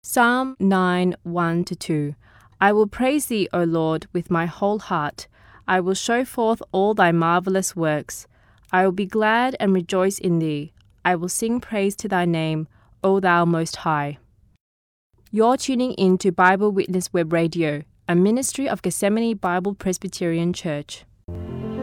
Psalm 9, 1-2. I will praise thee, O Lord, with my whole heart. I will show forth all thy marvelous works. I will be glad and rejoice in thee. I will sing praise to thy name, O thou Most High. You're tuning in to Bible Witness Web Radio, a ministry of Gethsemane Bible Presbyterian Church.